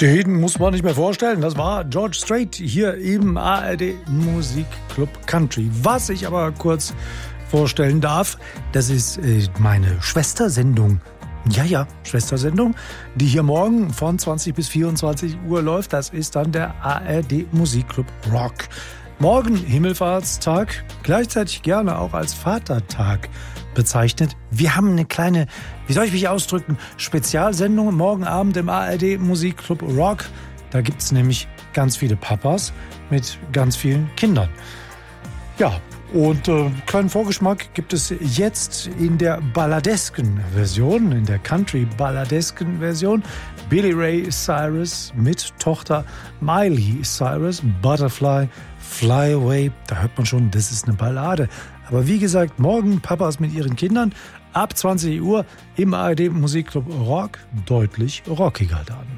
Den muss man nicht mehr vorstellen. Das war George Strait hier im ARD Musikclub Country. Was ich aber kurz vorstellen darf, das ist meine Schwestersendung. Ja, Schwestersendung, die hier morgen von 20 bis 24 Uhr läuft. Das ist dann der ARD Musikclub Rock. Morgen Himmelfahrtstag, gleichzeitig gerne auch als Vatertag bezeichnet. Wir haben eine kleine, wie soll ich mich ausdrücken, Spezialsendung morgen Abend im ARD Musikclub Rock. Da gibt es nämlich ganz viele Papas mit ganz vielen Kindern. Ja, und kleinen Vorgeschmack gibt es jetzt in der balladesken Version, in der Country-balladesken Version. Billy Ray Cyrus mit Tochter Miley Cyrus, Butterfly, Fly Away. Da hört man schon, das ist eine Ballade. Aber wie gesagt, morgen Papas mit ihren Kindern ab 20 Uhr im ARD Musikclub Rock, deutlich rockiger dann.